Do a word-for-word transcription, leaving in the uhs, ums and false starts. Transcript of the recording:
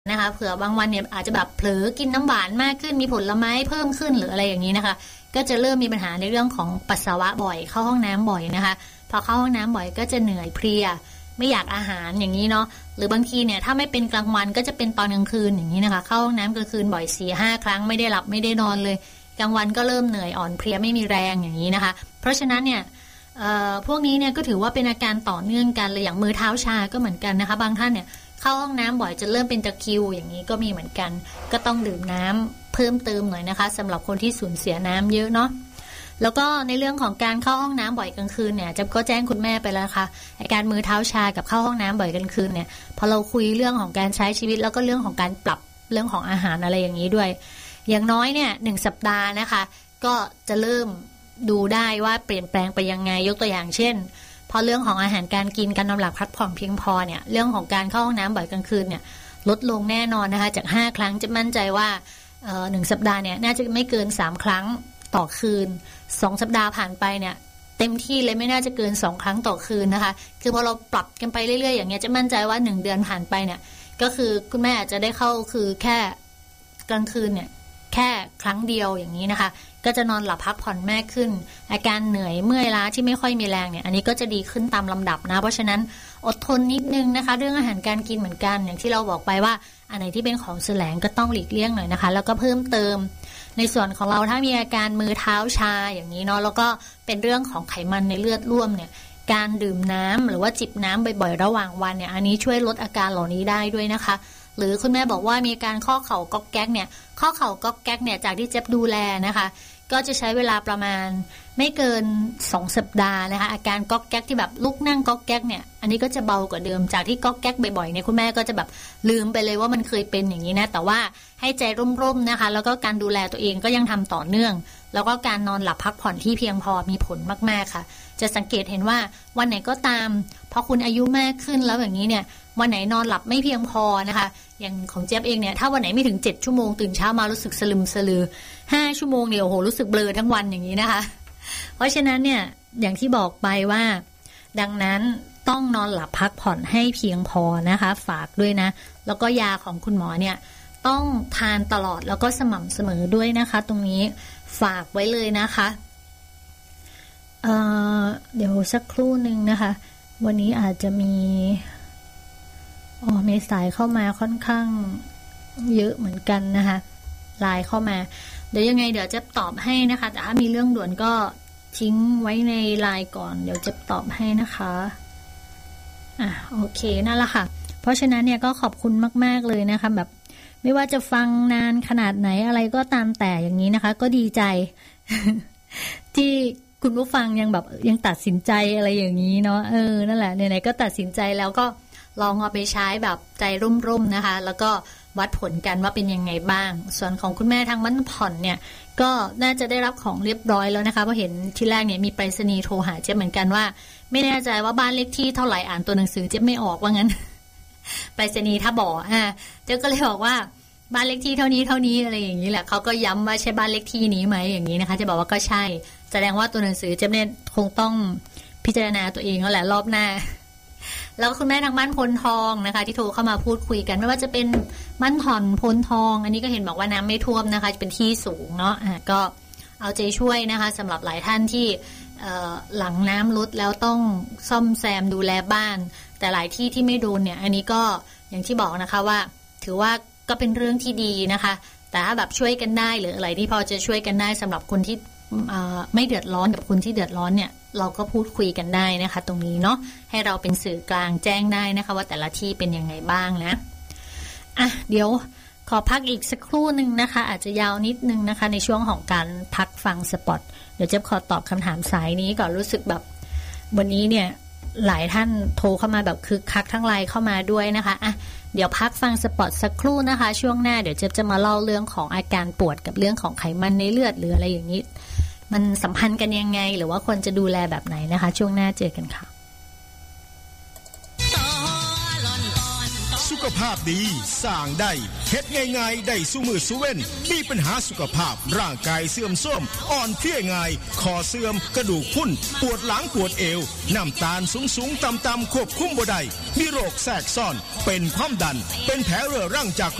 นะคะเผื่อบางวันเนี่ยอาจจะแบบเผลอกินน้ำหวานมากขึ้นมีผลไม้เพิ่มขึ้นหรืออะไรอย่างนี้นะคะก็จะเริ่มมีปัญหาในเรื่องของปัสสาวะบ่อยเข้าห้องน้ำบ่อยนะคะพอเข้าห้องน้ำบ่อยก็จะเหนื่อยเพลียไม่อยากอาหารอย่างนี้เนาะหรือบางทีเนี่ยถ้าไม่เป็นกลางวันก็จะเป็นตอนกลางคืนอย่างนี้นะคะเข้าห้องน้ำกลางคืนบ่อย สี่ห้า ครั้งไม่ได้หลับไม่ได้นอนเลยกลางวันก็เริ่มเหนื่อยอ่อนเพลียไม่มีแรงอย่างนี้นะคะเพราะฉะนั้นเนี่ยพวกนี้เนี่ยก็ถือว่าเป็นอาการต่อเนื่องกันเลยอย่างมือเท้าชาก็เหมือนกันนะคะบางท่านเนี่ยเข้าห้องน้ำบ่อยจะเริ่มเป็นตะคริวอย่างนี้ก็มีเหมือนกันก็ต้องดื่มน้ำเพิ่มเติมหน่อยนะคะสำหรับคนที่สูญเสียน้ำเยอะเนาะแล้วก็ในเรื่องของการเข้าห้องน้ำบ่อยกลางคืนเนี่ยจะก็แจ้งคุณแม่ไปแล้วค่ะอาการมือเท้าชากับเข้าห้องน้ำบ่อยกลางคืนเนี่ยพอเราคุยเรื่องของการใช้ชีวิตแล้วก็เรื่องของการปรับเรื่องของอาหารอะไรอย่างนี้ด้วยอย่างน้อยเนี่ยหนึ่งสัปดาห์นะคะก็จะเริ่มดูได้ว่าเปลี่ยนแปลงไปยังไงยกตัวอย่างเช่นพอเรื่องของอาหารการกินการนอนหลับพักผ่อนเพียงพอเนี่ยเรื่องของการเข้าห้องน้ำบ่อยกลางคืนเนี่ยลดลงแน่นอนนะคะจากห้าครั้งจะมั่นใจว่าเอ่อหนึ่งสัปดาห์เนี่ยน่าจะไม่เกินสามครั้งต่อคืนสองสัปดาห์ผ่านไปเนี่ยเต็มที่เลยไม่น่าจะเกินสองครั้งต่อคืนนะคะคือพอเราปรับกันไปเรื่อยๆอย่างเงี้ยจะมั่นใจว่าหนึ่งเดือนผ่านไปเนี่ยก็คือคุณแม่อาจจะได้เข้าคือแค่กลางคืนเนี่ยแค่ครั้งเดียวอย่างนี้นะคะก็จะนอนหลับพักผ่อนมากขึ้นอาการเหนื่อยเมื่อยล้าที่ไม่ค่อยมีแรงเนี่ยอันนี้ก็จะดีขึ้นตามลำดับนะเพราะฉะนั้นอดทนนิดนึงนะคะเรื่องอาหารการกินเหมือนกันอย่างที่เราบอกไปว่าอันไหนที่เป็นของแสลงก็ต้องหลีกเลี่ยงหน่อยนะคะแล้วก็เพิ่มเติมในส่วนของเราถ้ามีอาการมือเท้าชาอย่างนี้เนาะแล้วก็เป็นเรื่องของไขมันในเลือดร่วมเนี่ยการดื่มน้ำหรือว่าจิบน้ำบ่อยๆระหว่างวันเนี่ยอันนี้ช่วยลดอาการเหล่านี้ได้ด้วยนะคะหรือคุณแม่บอกว่ามีการข้อเข่าก๊อกแก๊กเนี่ยข้อเข่าก๊อกแก๊กเนี่ยจากที่เจ็บดูแลนะคะก็จะใช้เวลาประมาณไม่เกินสองสัปดาห์นะคะอาการก๊อกแก๊กที่แบบลุกนั่งก๊อกแก๊กเนี่ยอันนี้ก็จะเบากว่าเดิมจากที่ก๊อกแก๊กบ่อยๆเนี่ยคุณแม่ก็จะแบบลืมไปเลยว่ามันเคยเป็นอย่างนี้นะแต่ว่าให้ใจร่มๆนะคะแล้วก็การดูแลตัวเองก็ยังทำต่อเนื่องแล้วก็การนอนหลับพักผ่อนที่เพียงพอมีผลมากๆค่ะจะสังเกตเห็นว่าวันไหนก็ตามพอคุณอายุมากขึ้นแล้วอย่างนี้เนี่ยวันไหนนอนหลับไม่เพียงพอนะคะอย่างของเจี๊ยบเองเนี่ยถ้าวันไหนไม่ถึงเจ็ดชั่วโมงตื่นเช้ามารู้สึกสลึมสลือห้าชั่วโมงเดียวโอ้โหรู้สึกเบลอทั้งวันอย่างนี้นะคะเพราะฉะนั้นเนี่ยอย่างที่บอกไปว่าดังนั้นต้องนอนหลับพักผ่อนให้เพียงพอนะคะฝากด้วยนะแล้วก็ยาของคุณหมอเนี่ยต้องทานตลอดแล้วก็สม่ำเสมอด้วยนะคะตรงนี้ฝากไว้เลยนะคะเอ่อเดี๋ยวสักครู่นึงนะคะวันนี้อาจจะมีอ๋อมีสายเข้ามาค่อนข้างเยอะเหมือนกันนะคะไลน์เข้ามาเดี๋ยวยังไงเดี๋ยวจะตอบให้นะคะแต่ถ้ามีเรื่องด่วนก็ทิ้งไว้ในไลน์ก่อนเดี๋ยวจะตอบให้นะคะอ่ะโอเคนั่นแหละค่ะเพราะฉะนั้นเนี่ยก็ขอบคุณมากๆเลยนะคะแบบไม่ว่าจะฟังนานขนาดไหนอะไรก็ตามแต่อย่างนี้นะคะก็ดีใจ ที่คุณผู้ฟังยังแบบยังตัดสินใจอะไรอย่างนี้เนาะเออนั่นแหละไหนๆก็ตัดสินใจแล้วก็ลองเอาไปใช้แบบใจร่มๆนะคะแล้วก็วัดผลกันว่าเป็นยังไงบ้างส่วนของคุณแม่ทางบ้านผ่อนเนี่ยก็น่าจะได้รับของเรียบร้อยแล้วนะคะเพราะเห็นที่แรกเนี่ยมีไปรษณีย์โทรหาเจ๊เหมือนกันว่าไม่แน่ใจว่าบ้านเลขที่เท่าไหร่อ่านตัวหนังสือเจ๊ไม่ออกว่างั้น ไปรษณีย์ถ้าบอกอ่ะเจ๊ก็เลยบอกว่าบ้านเลขที่เท่านี้เท่านี้อะไรอย่างนี้แหละเขาก็ย้ำว่าใช่บ้านเลขที่นี้ไหมอย่างนี้นะคะจะบอกว่าก็ใช่แสดงว่าตัวหนังสือเจ๊เนี่ยคงต้องพิจารณาตัวเองแล้วแหละรอบหน้าแล้วคุณแม่ทางบ้านพลทองนะคะที่โทรเข้ามาพูดคุยกันไม่ว่าจะเป็นบ้านผ่อนพลทองอันนี้ก็เห็นบอกว่าน้ำไม่ท่วมนะคะจะเป็นที่สูงเนาะอ่ะก็เอาใจช่วยนะคะสำหรับหลายท่านที่หลังน้ำลดแล้วต้องซ่อมแซมดูแลบ้านแต่หลายที่ที่ไม่โดนเนี่ยอันนี้ก็อย่างที่บอกนะคะว่าถือว่าก็เป็นเรื่องที่ดีนะคะแต่ถ้าแบบช่วยกันได้หรืออะไรที่พอจะช่วยกันได้สำหรับคนที่ไม่เดือดร้อนกับคนที่เดือดร้อนเนี่ยเราก็พูดคุยกันได้นะคะตรงนี้เนาะให้เราเป็นสื่อกลางแจ้งได้นะคะว่าแต่ละที่เป็นยังไงบ้างนะอ่ะเดี๋ยวขอพักอีกสักครู่นึงนะคะอาจจะยาวนิดนึงนะคะในช่วงของการพักฟังสปอตเดี๋ยวจะขอตอบคำถามสายนี้ก่อนรู้สึกแบบวันนี้เนี่ยหลายท่านโทรเข้ามาแบบคึกคักทั้งไลน์เข้ามาด้วยนะคะอ่ะเดี๋ยวพักฟังสปอตสักครู่นะคะช่วงหน้าเดี๋ยวจะจะมาเล่าเรื่องของอาการปวดกับเรื่องของไขมันในเลือดหรืออะไรอย่างนี้มันสัมพันธ์กันยังไงหรือว่าควรจะดูแลแบบไหนนะคะช่วงหน้าเจอกันค่ะสุขภาพดีสร้างได้เฮ็ดง่ายๆได้สู้มือสู้เว้นมีปัญหาสุขภาพร่างกายเสื่อมโทรมอ่อนเพลียง่ายคอเสื่อมกระดูกพรุนปวดหลังปวดเอวน้ำตาลสูงๆต่ำๆควบคุมบ่ได้มีโรคแทรกซ้อนเป็นความดันเป็นแผลเรื้อรังจาก